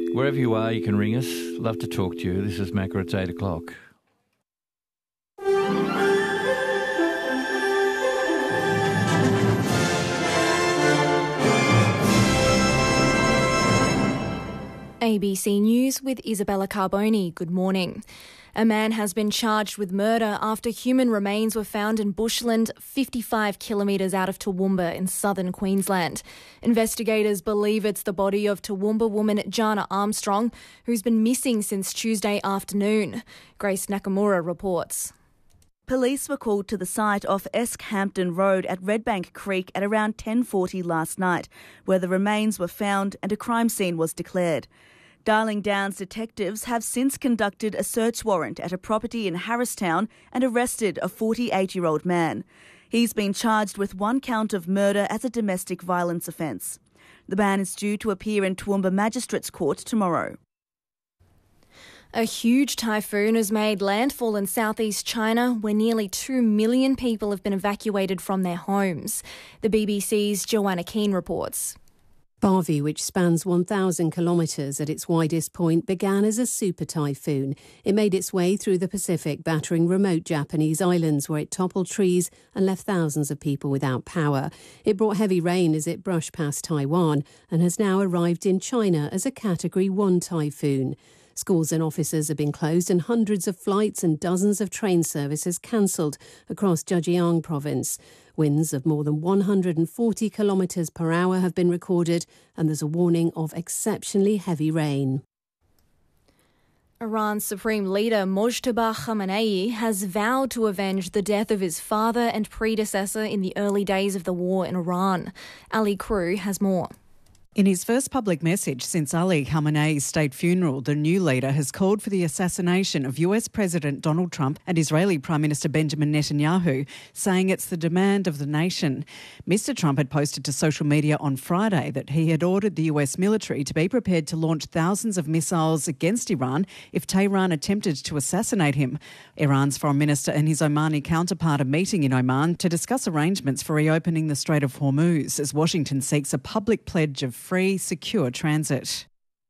Wherever you are, you can ring us. Love to talk to you. This is Macca. It's 8 o'clock. ABC News with Isabella Carboni. Good morning. A man has been charged with murder after human remains were found in bushland 55 kilometres out of Toowoomba in southern Queensland. Investigators believe it's the body of Toowoomba woman Jana Armstrong, who's been missing since Tuesday afternoon. Grace Nakamura reports. Police were called to the site off Esk-Hampton Road at Redbank Creek at around 10:40 last night, where the remains were found and a crime scene was declared. Darling Downs detectives have since conducted a search warrant at a property in Harristown and arrested a 48-year-old man. He's been charged with one count of murder as a domestic violence offence. The man is due to appear in Toowoomba Magistrates Court tomorrow. A huge typhoon has made landfall in southeast China, where nearly 2 million people have been evacuated from their homes. The BBC's Joanna Keane reports. Bharvey, which spans 1,000 kilometres at its widest point, began as a super typhoon. It made its way through the Pacific, battering remote Japanese islands where it toppled trees and left thousands of people without power. It brought heavy rain as it brushed past Taiwan and has now arrived in China as a Category 1 typhoon. Schools and offices have been closed and hundreds of flights and dozens of train services cancelled across Zhejiang province. Winds of more than 140 kilometres per hour have been recorded and there's a warning of exceptionally heavy rain. Iran's Supreme Leader Mojtaba Khamenei has vowed to avenge the death of his father and predecessor in the early days of the war in Iran. Ali Crew has more. In his first public message since Ali Khamenei's state funeral, the new leader has called for the assassination of US President Donald Trump and Israeli Prime Minister Benjamin Netanyahu, saying it's the demand of the nation. Mr. Trump had posted to social media on Friday that he had ordered the US military to be prepared to launch thousands of missiles against Iran if Tehran attempted to assassinate him. Iran's foreign minister and his Omani counterpart are meeting in Oman to discuss arrangements for reopening the Strait of Hormuz as Washington seeks a public pledge of free, secure transit.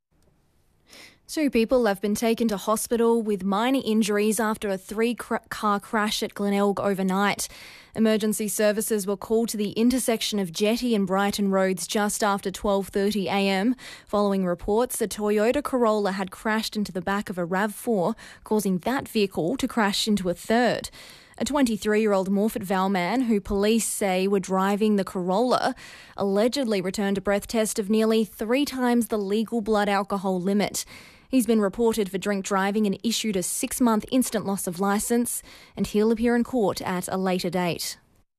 2 people have been taken to hospital with minor injuries after a 3-car crash at Glenelg overnight. Emergency services were called to the intersection of Jetty and Brighton Roads just after 12:30 a.m. Following reports, a Toyota Corolla had crashed into the back of a RAV4, causing that vehicle to crash into a third. A 23-year-old Morphett Vale man who police say were driving the Corolla allegedly returned a breath test of nearly 3 times the legal blood alcohol limit. He's been reported for drink driving and issued a 6-month instant loss of licence, and he'll appear in court at a later date.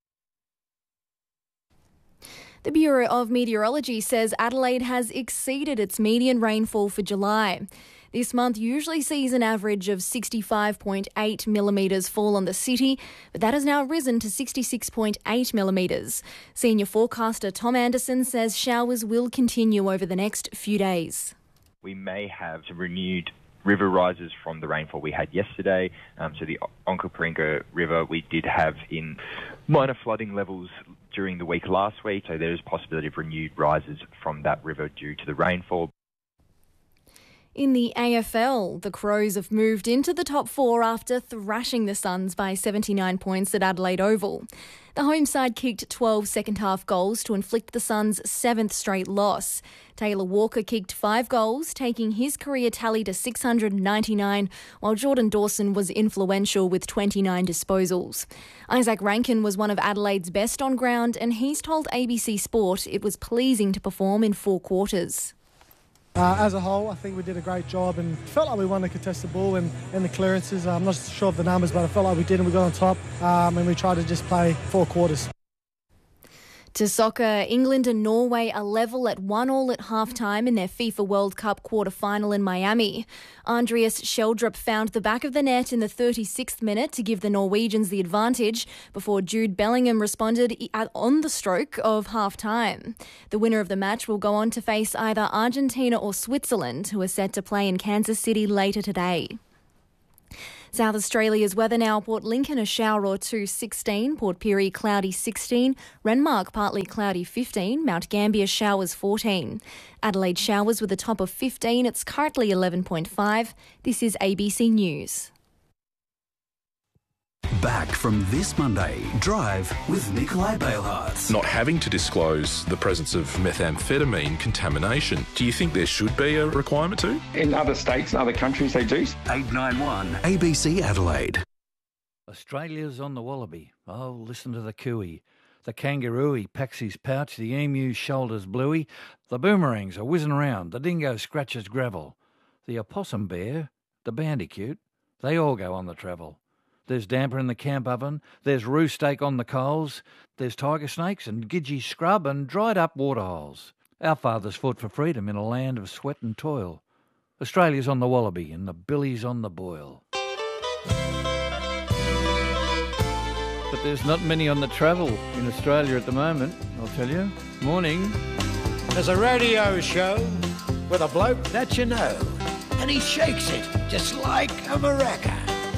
The Bureau of Meteorology says Adelaide has exceeded its median rainfall for July. This month usually sees an average of 65.8 millimetres fall on the city, but that has now risen to 66.8 millimetres. Senior forecaster Tom Anderson says showers will continue over the next few days. We may have some renewed river rises from the rainfall we had yesterday. So the Onkaparinga River we did have in minor flooding levels during the week last week, so there is possibility of renewed rises from that river due to the rainfall. In the AFL, the Crows have moved into the top 4 after thrashing the Suns by 79 points at Adelaide Oval. The home side kicked 12 second-half goals to inflict the Suns' 7th straight loss. Taylor Walker kicked 5 goals, taking his career tally to 699, while Jordan Dawson was influential with 29 disposals. Isaac Rankin was one of Adelaide's best on ground, and he's told ABC Sport it was pleasing to perform in 4 quarters. As a whole, I think we did a great job and felt like we won the contested ball and the clearances. I'm not sure of the numbers, but I felt like we did and we got on top and we tried to just play 4 quarters. To soccer, England and Norway are level at 1-1 at half-time in their FIFA World Cup quarter-final in Miami. Andreas Sheldrup found the back of the net in the 36th minute to give the Norwegians the advantage before Jude Bellingham responded on the stroke of half-time. The winner of the match will go on to face either Argentina or Switzerland, who are set to play in Kansas City later today. South Australia's weather now. Port Lincoln a shower or two, 16. Port Pirie cloudy, 16. Renmark partly cloudy, 15. Mount Gambier showers, 14. Adelaide showers with a top of 15. It's currently 11.5. This is ABC News. Back from this Monday, Drive with Nikolai Bailhartz. Not having to disclose the presence of methamphetamine contamination. Do you think there should be a requirement to? In other states and other countries, they do. 891 ABC Adelaide. Australia's on the wallaby. Oh, listen to the cooey. The kangaroo packs his pouch, the emu's shoulders bluey. The boomerangs are whizzing around, the dingo scratches gravel. The opossum bear, the bandicoot, they all go on the travel. There's damper in the camp oven, there's roo steak on the coals, there's tiger snakes and gidgee scrub and dried up waterholes. Our fathers fought for freedom in a land of sweat and toil. Australia's on the wallaby and the billy's on the boil. But there's not many on the travel in Australia at the moment, I'll tell you. Morning. There's a radio show with a bloke that you know, and he shakes it just like a maraca.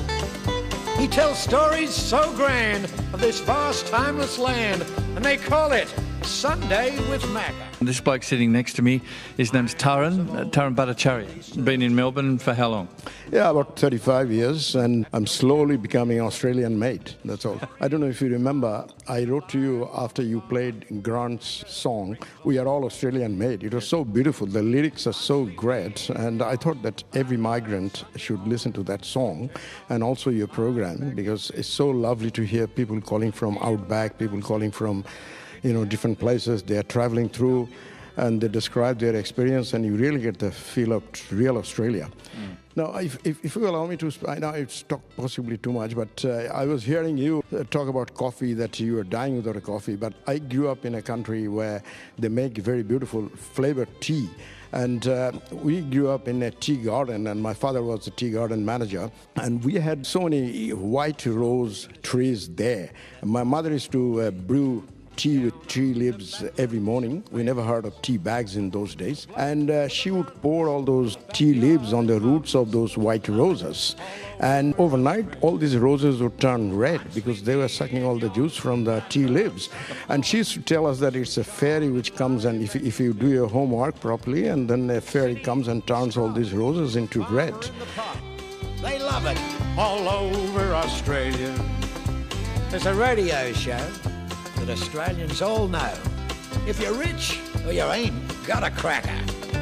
He tells stories so grand of this vast, timeless land, and they call it Sunday with Macca. This bloke sitting next to me, his name's Taran Bhattacharya. Been in Melbourne for how long? Yeah, about 35 years, and I'm slowly becoming Australian made, that's all. I don't know if you remember, I wrote to you after you played Grant's song, We Are All Australian Made. It was so beautiful, the lyrics are so great, and I thought that every migrant should listen to that song, and also your program, because it's so lovely to hear people calling from outback, people calling from different places they are traveling through, and they describe their experience, and you really get the feel of real Australia. Now, if you allow me to, I know I've talked possibly too much, but I was hearing you talk about coffee, that you are dying without a coffee, but I grew up in a country where they make very beautiful flavored tea. And we grew up in a tea garden, and my father was a tea garden manager. And we had so many white rose trees there. And my mother used to brew tea with tree leaves every morning. We never heard of tea bags in those days. And she would pour all those tea leaves on the roots of those white roses. And overnight, all these roses would turn red because they were sucking all the juice from the tea leaves. And she used to tell us that it's a fairy which comes, and if you do your homework properly, and then a fairy comes and turns all these roses into red. They love it all over Australia. There's a radio show that Australians all know. If you're rich or you ain't got a cracker.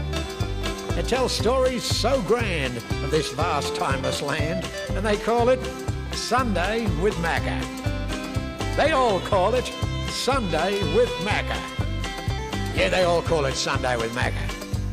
It tells stories so grand of this vast, timeless land, and they call it Sunday with Macca. They all call it Sunday with Macca. Yeah, they all call it Sunday with Macca.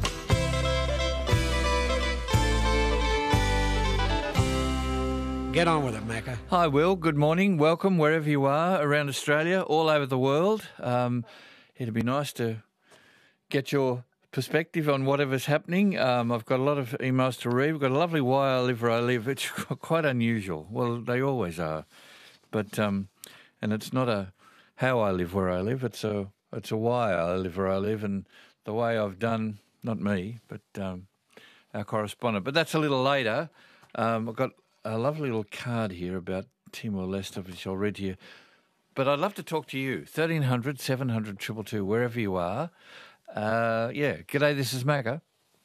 Get on with it, Macca. Hi, Will. Good morning. Welcome wherever you are around Australia, all over the world. It'd be nice to get your perspective on whatever's happening. I've got a lot of emails to read. We've got a lovely Why I Live Where I Live. It's quite unusual. Well, they always are. But and it's not a how I live where I live. It's a why I live where I live, and the way I've done, not me, but our correspondent. But that's a little later. I've got a lovely little card here about Timor-Leste, which I'll read to you. But I'd love to talk to you. 1300 700 222, wherever you are. G'day, this is Macca.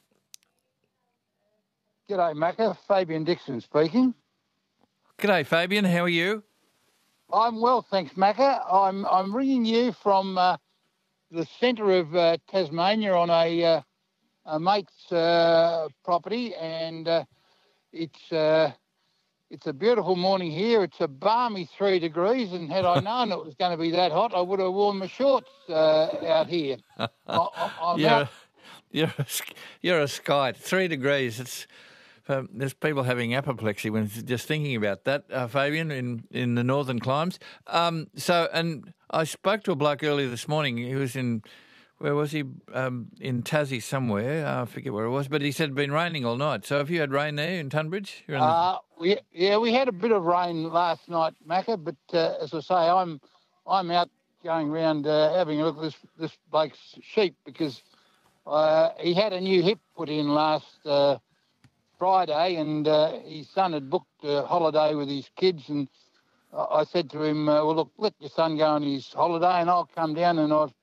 G'day, Macca. Fabian Dixon speaking. G'day, Fabian. How are you? I'm well, thanks, Macca. I'm ringing you from the centre of Tasmania on a mate's property, and it's a beautiful morning here. It's a balmy 3 degrees, and had I known it was going to be that hot, I would have worn my shorts out here. You're a skite. 3 degrees. It's there's people having apoplexy when just thinking about that, Fabian, in the northern climes. And I spoke to a bloke earlier this morning. He was in. Where was he? In Tassie somewhere. I forget where it was. But he said it'd been raining all night. So have you had rain there in Tunbridge? We had a bit of rain last night, Macca. But as I say, I'm out going around having a look at this bloke's sheep because he had a new hip put in last Friday, and his son had booked a holiday with his kids, and I said to him, well, look, let your son go on his holiday and I'll come down, and I was